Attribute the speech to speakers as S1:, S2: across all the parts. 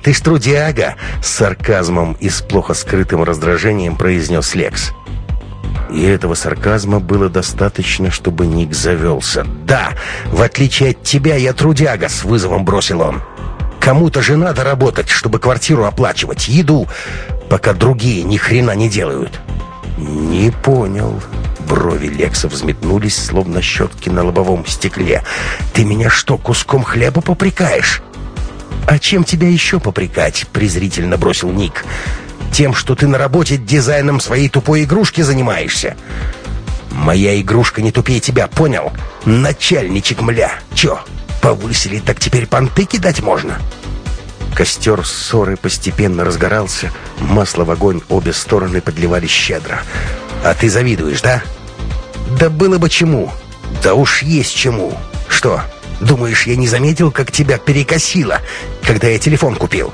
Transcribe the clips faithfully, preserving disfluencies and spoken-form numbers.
S1: ты ж трудяга!» — с сарказмом и с плохо скрытым раздражением произнес Лекс. И этого сарказма было достаточно, чтобы Ник завелся. «Да, в отличие от тебя, я трудяга!» — с вызовом бросил он. «Кому-то же надо работать, чтобы квартиру оплачивать, еду, пока другие ни хрена не делают». «Не понял». Брови Лекса взметнулись, словно щетки на лобовом стекле. «Ты меня что, куском хлеба попрекаешь?» «А чем тебя еще попрекать?» — презрительно бросил Ник. «Тем, что ты на работе дизайном своей тупой игрушки занимаешься?» «Моя игрушка не тупее тебя, понял? Начальничек, мля! Че, повысили, так теперь понты кидать можно?» Костер ссоры постепенно разгорался, масло в огонь обе стороны подливали щедро. «А ты завидуешь, да?» «Да было бы чему. Да уж есть чему. Что, думаешь, я не заметил, как тебя перекосило, когда я телефон купил?»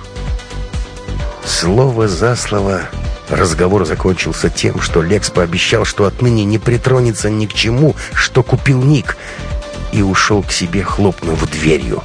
S1: Слово за слово разговор закончился тем, что Лекс пообещал, что отныне не притронется ни к чему, что купил Ник, и ушел к себе, хлопнув дверью.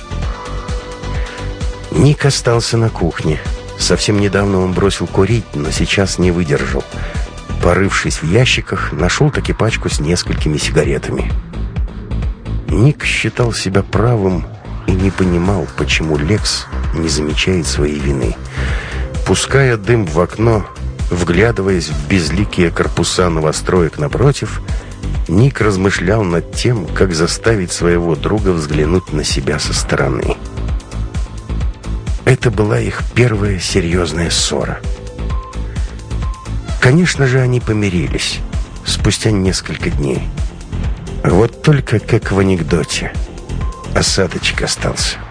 S1: Ник остался на кухне. Совсем недавно он бросил курить, но сейчас не выдержал. Порывшись в ящиках, нашел таки пачку с несколькими сигаретами. Ник считал себя правым и не понимал, почему Лекс не замечает своей вины. Пуская дым в окно, вглядываясь в безликие корпуса новостроек напротив, Ник размышлял над тем, как заставить своего друга взглянуть на себя со стороны. Это была их первая серьезная ссора. Конечно же, они помирились спустя несколько дней. Вот только как в анекдоте. Осадочек остался.